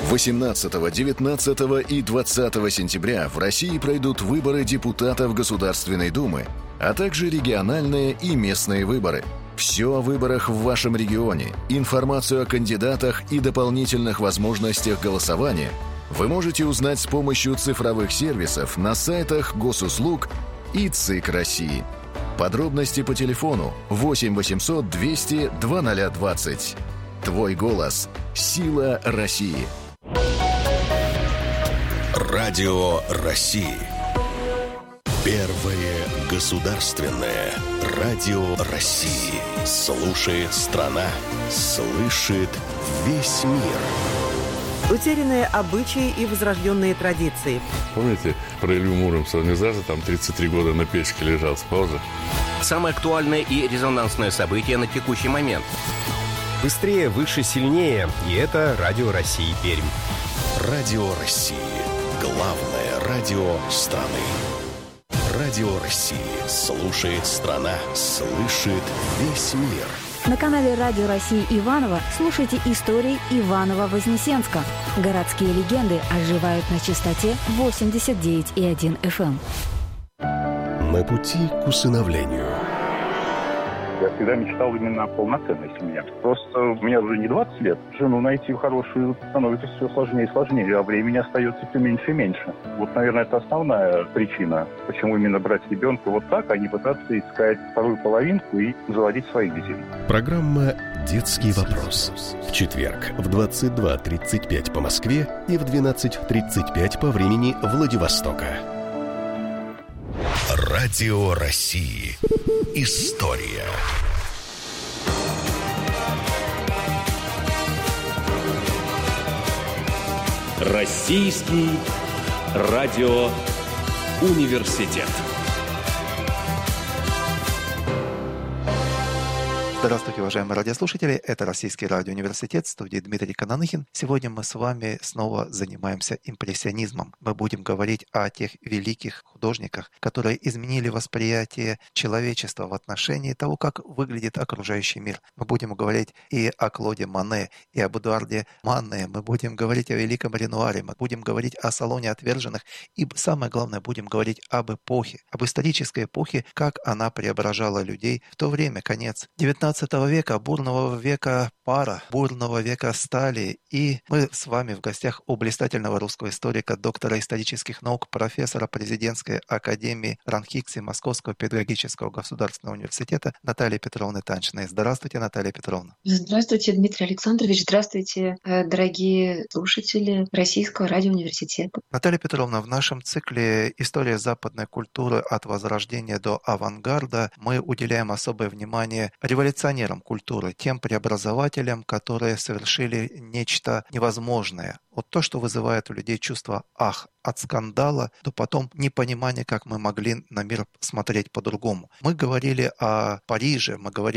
18, 19 и 20 сентября в России пройдут выборы депутатов Государственной Думы, а также региональные и местные выборы. Все о выборах в вашем регионе, информацию о кандидатах и дополнительных возможностях голосования вы можете узнать с помощью цифровых сервисов на сайтах Госуслуг и ЦИК России. Подробности по телефону 8 800 200 2020. Твой голос – сила России. Радио России. Первое государственное радио России. Слушает страна, слышит весь мир. Утерянные обычаи и возрожденные традиции. Помните про Илью Муромца? Он не зажил, там 33 года на печке лежал с паузы. Самое актуальное и резонансное событие на текущий момент. Быстрее, выше, сильнее. И это Радио России Пермь. Радио России. Главное радио страны. Радио России. Слушает страна, слышит весь мир. На канале Радио России Иваново слушайте истории Иваново-Вознесенска. Городские легенды оживают на частоте 89,1 FM. На пути к усыновлению. Я всегда мечтал именно о полноценной семье. Просто мне уже не 20 лет. Жену найти хорошую становится все сложнее и сложнее, а времени остается все меньше и меньше. Вот, наверное, это основная причина, почему именно брать ребенка вот так, а не пытаться искать вторую половинку и заводить своих детей. Программа «Детский вопрос». В четверг в 22:35 по Москве и в 12:35 по времени Владивостока. Радио России. История. Российский радиоуниверситет. Здравствуйте, уважаемые радиослушатели. Это Российский радиоуниверситет, в студии Дмитрий Кананыхин. Сегодня мы с вами снова занимаемся импрессионизмом. Мы будем говорить о тех великих художниках, которые изменили восприятие человечества в отношении того, как выглядит окружающий мир. Мы будем говорить и о Клоде Моне, и об Эдуарде Манне. Мы будем говорить о великом Ренуаре. Мы будем говорить о Салоне отверженных. И самое главное, будем говорить об эпохе, об исторической эпохе, как она преображала людей в то время, конец 19 века, бурного века пара, бурного века стали. И мы с вами в гостях у блистательного русского историка, доктора исторических наук, профессора президентской академии РАНХИКС Московского педагогического государственного университета Натальи Петровны Танчиной. Здравствуйте, Наталья Петровна. Здравствуйте, Дмитрий Александрович. Здравствуйте, дорогие слушатели Российского радиоуниверситета. Наталья Петровна, в нашем цикле «История западной культуры от Возрождения до авангарда» мы уделяем особое внимание революционерам культуры, тем преобразователям, которые совершили нечто невозможное. Вот то, что вызывает у людей чувство «ах», от скандала до потом непонимания, как мы могли на мир смотреть по-другому. Мы говорили о Париже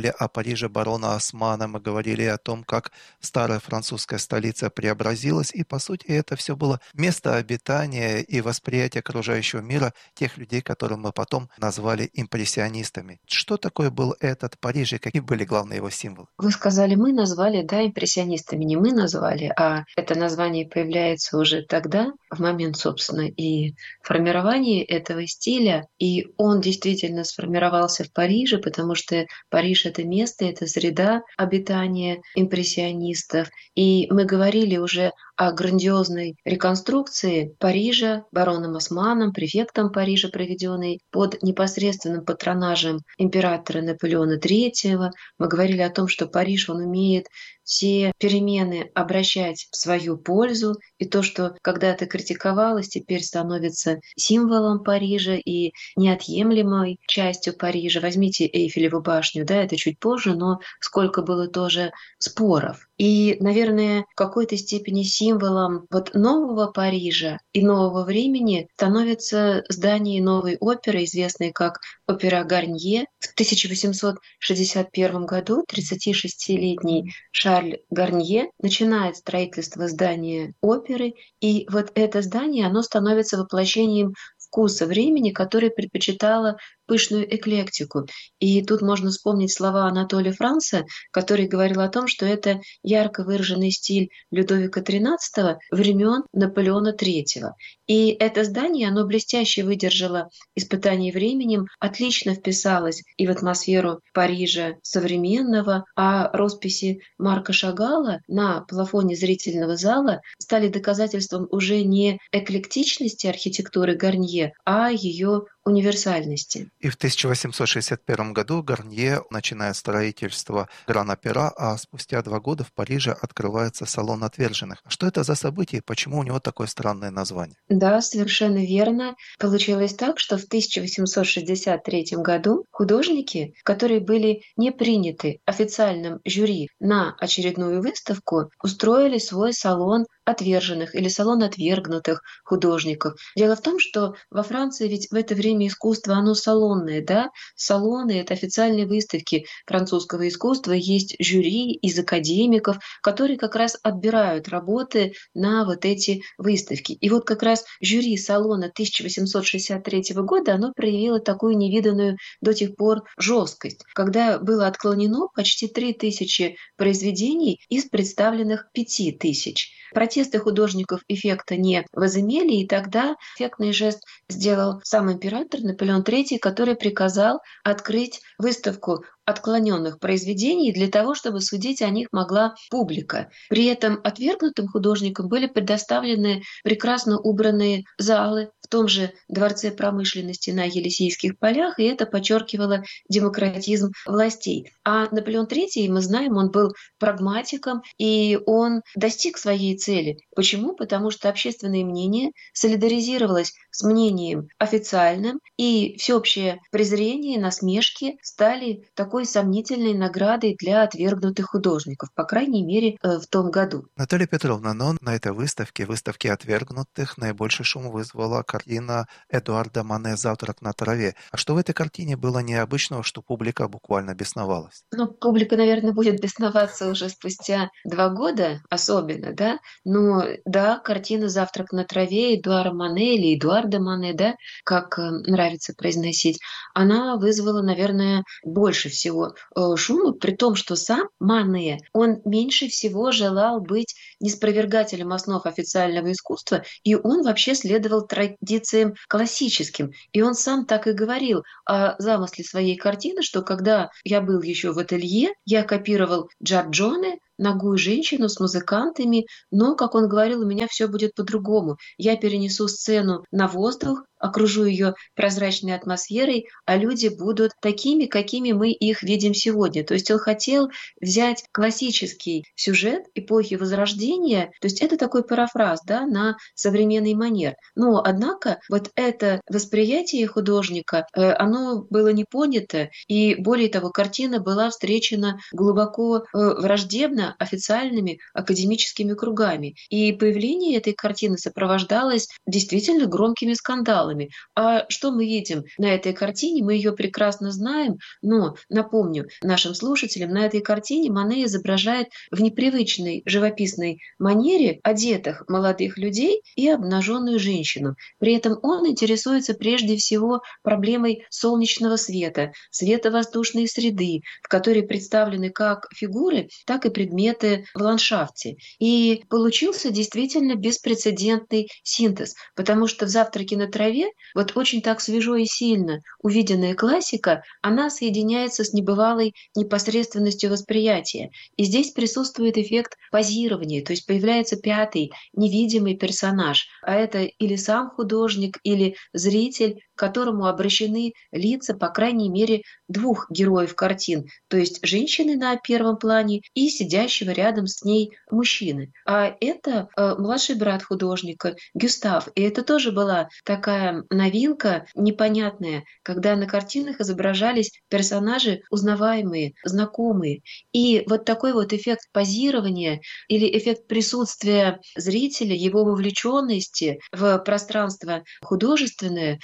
барона Османа, мы говорили о том, как старая французская столица преобразилась, и, по сути, это все было место обитания и восприятия окружающего мира тех людей, которых мы потом назвали импрессионистами. Что такое был этот Париж и какие были главные его символы? Вы сказали, мы назвали, да, импрессионистами. Не мы назвали, а это название появляется уже тогда, в момент, собственно, и формирования этого стиля. И он действительно сформировался в Париже, потому что Париж — это место, это среда обитания импрессионистов. И мы говорили уже о грандиозной реконструкции Парижа бароном Османом, префектом Парижа, проведенной под непосредственным патронажем императора Наполеона III. Мы говорили о том, что Париж, он умеет все перемены обращать в свою пользу, и то, что когда-то критиковалось, теперь становится символом Парижа и неотъемлемой частью Парижа. Возьмите Эйфелеву башню, да, это чуть позже, но сколько было тоже споров. И, наверное, в какой-то степени символом вот нового Парижа и нового времени становится здание новой оперы, известной как опера Гарнье. В 1861 году 36-летний Шарль Гарнье начинает строительство здания оперы, и вот это здание, оно становится воплощением вкуса времени, который предпочитала пышную эклектику. И тут можно вспомнить слова Анатолия Франца, который говорил о том, что это ярко выраженный стиль Людовика XIII времен Наполеона III. И это здание, оно блестяще выдержало испытание временем, отлично вписалось и в атмосферу Парижа современного, а росписи Марка Шагала на плафоне зрительного зала стали доказательством уже не эклектичности архитектуры Гарнье, а ее универсальности. И в 1861 году Гарнье начинает строительство Гран-Опера, а спустя 2 года в Париже открывается салон отверженных. Что это за событие и почему у него такое странное название? Да, совершенно верно. Получилось так, что в 1863 году художники, которые были не приняты официальным жюри на очередную выставку, устроили свой салон отверженных или салон отвергнутых художников. Дело в том, что во Франции ведь в это время искусство, оно салонное, да? Салоны — это официальные выставки французского искусства, есть жюри из академиков, которые как раз отбирают работы на вот эти выставки. И вот как раз жюри салона 1863 года, оно проявило такую невиданную до тех пор жесткость, когда было отклонено почти 3000 произведений из представленных 5000. Протесты художников эффекта не возымели, и тогда эффектный жест сделал сам император Наполеон III, который приказал открыть выставку отклоненных произведений для того, чтобы судить о них могла публика. При этом отвергнутым художникам были предоставлены прекрасно убранные залы в том же Дворце промышленности на Елисейских полях, и это подчеркивало демократизм властей. А Наполеон III, мы знаем, он был прагматиком, и он достиг своей цели. Почему? Потому что общественное мнение солидаризировалось с мнением официальным, и всеобщее презрение и насмешки стали такой сомнительной наградой для отвергнутых художников, по крайней мере, в том году. Наталья Петровна, но на этой выставке отвергнутых, наибольший шум вызвала картина Эдуарда Мане «Завтрак на траве». А что в этой картине было необычного, что публика буквально бесновалась? Ну, публика, наверное, будет бесноваться уже спустя 2 года, особенно, да? Но, да, картина «Завтрак на траве» Эдуарда Мане или Эдуарда Мане, да, как нравится произносить, она вызвала, наверное, больше всего шума, при том, что сам Мане, он меньше всего желал быть неспровергателем основ официального искусства, и он вообще следовал традициям классическим. И он сам так и говорил о замысле своей картины, что когда я был еще в ателье, я копировал Джорджоне, нагую женщину с музыкантами, но, как он говорил, у меня все будет по-другому. Я перенесу сцену на воздух, окружу ее прозрачной атмосферой, а люди будут такими, какими мы их видим сегодня. То есть он хотел взять классический сюжет эпохи Возрождения, то есть это такой парафраз, да, на современный манер. Но, однако, вот это восприятие художника, оно было не понято, и, более того, картина была встречена глубоко враждебно официальными академическими кругами. И появление этой картины сопровождалось действительно громкими скандалами. А что мы видим на этой картине? Мы ее прекрасно знаем, но, напомню нашим слушателям, на этой картине Мане изображает в непривычной живописной манере одетых молодых людей и обнаженную женщину. При этом он интересуется прежде всего проблемой солнечного света, света воздушной среды, в которой представлены как фигуры, так и предметы в ландшафте. И получился действительно беспрецедентный синтез, потому что в «Завтраке на траве» вот очень так свежо и сильно увиденная классика, она соединяется с небывалой непосредственностью восприятия. И здесь присутствует эффект позирования, то есть появляется 5-й, невидимый персонаж. А это или сам художник, или зритель, к которому обращены лица, по крайней мере, 2 героев картин, то есть женщины на первом плане и сидящего рядом с ней мужчины. А это младший брат художника Гюстав. И это тоже была такая новинка непонятная, когда на картинах изображались персонажи узнаваемые, знакомые. И вот такой вот эффект позирования или эффект присутствия зрителя, его вовлеченности в пространство художественное, в эмоциональное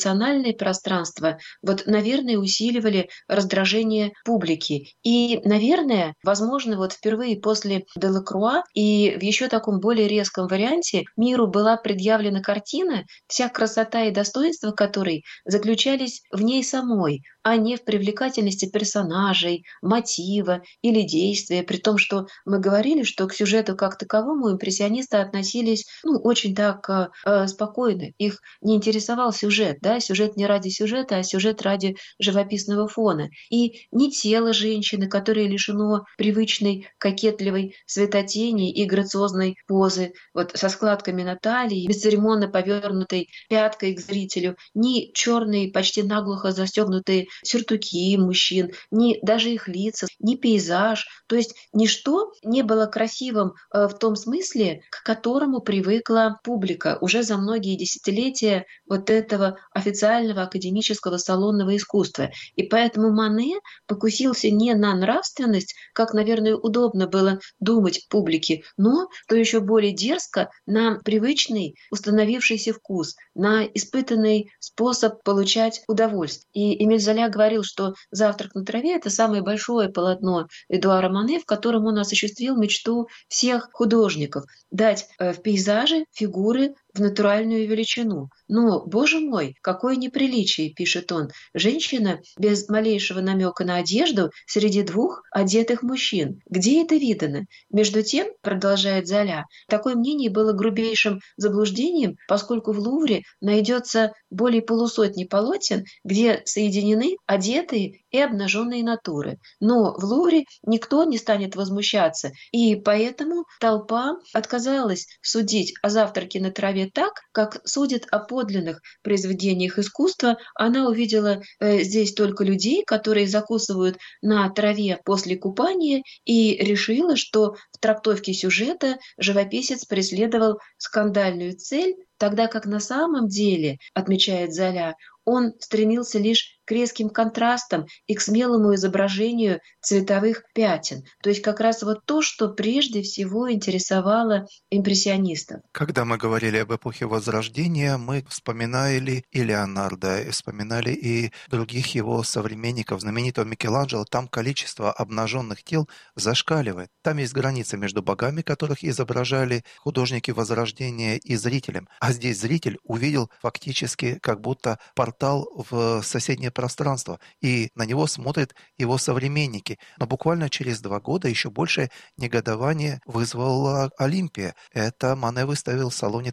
эмоциональные пространства, вот, наверное, усиливали раздражение публики. И, наверное, возможно, вот впервые после Делакруа и в еще таком более резком варианте миру была предъявлена картина, вся красота и достоинство которой заключались в ней самой, а не в привлекательности персонажей, мотива или действия, при том, что мы говорили, что к сюжету как таковому импрессионисты относились очень так спокойно. Их не интересовал сюжет, да, сюжет не ради сюжета, а сюжет ради живописного фона. И не тело женщины, которое лишено привычной кокетливой светотени и грациозной позы, вот со складками на талии, бесцеремонно повернутой пяткой к зрителю, ни черные, почти наглухо застегнутые сюртуки мужчин, ни даже их лица, ни пейзаж. То есть ничто не было красивым в том смысле, к которому привыкла публика уже за многие десятилетия вот этого официального академического салонного искусства. И поэтому Мане покусился не на нравственность, как, наверное, удобно было думать публике, но, что еще более дерзко, на привычный установившийся вкус, на испытанный способ получать удовольствие. И Эмиль Золя говорил, что «Завтрак на траве» — это самое большое полотно Эдуара Мане, в котором он осуществил мечту всех художников — дать в пейзаже фигуры в натуральную величину. Но, боже мой, какое неприличие, пишет он, женщина без малейшего намека на одежду среди двух одетых мужчин. Где это видано? Между тем, продолжает Золя, такое мнение было грубейшим заблуждением, поскольку в Лувре найдется более полусотни полотен, где соединены одетые и обнаженные натуры. Но в Лувре никто не станет возмущаться, и поэтому толпа отказалась судить о «Завтраке на траве» так, как судят о подлинных произведениях искусства. Она увидела здесь только людей, которые закусывают на траве после купания, и решила, что в трактовке сюжета живописец преследовал скандальную цель, тогда как на самом деле, отмечает Золя, он стремился лишь к резким контрастам и к смелому изображению цветовых пятен. То есть как раз вот то, что прежде всего интересовало импрессионистов. Когда мы говорили об эпохе Возрождения, мы вспоминали и Леонардо, и вспоминали и других его современников, знаменитого Микеланджело. Там количество обнаженных тел зашкаливает. Там есть граница между богами, которых изображали художники Возрождения, и зрителем. А здесь зритель увидел фактически как будто портал в соседнее пространство, и на него смотрят его современники. Но буквально через 2 года еще большее негодование вызвала Олимпия. Это Мане выставил в салоне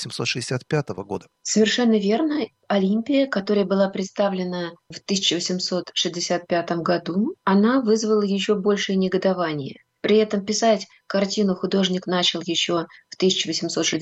1865 года. Совершенно верно. Олимпия, которая была представлена в 1865 году, она вызвала еще большее негодование. При этом писать картину художник начал еще в 1860